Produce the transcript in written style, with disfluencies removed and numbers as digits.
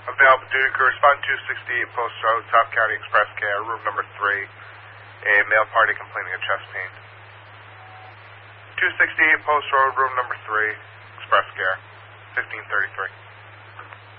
Available duty crew, respond 268 Post Road, South County Express Care, room number 3. A male party complaining of chest pain. 268 Post Road, room number 3, Express Care, 1533.